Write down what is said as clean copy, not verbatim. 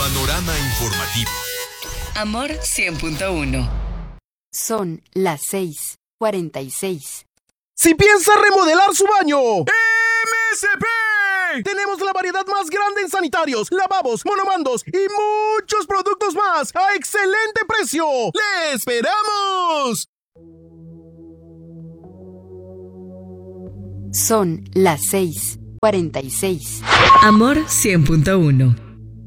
Panorama informativo. Amor 100.1. Son las 6:46. Si piensa remodelar su baño, MSP. Tenemos la variedad más grande en sanitarios, lavabos, monomandos y muchos productos más a excelente precio. ¡Le esperamos! Son las 6:46. Amor 100.1.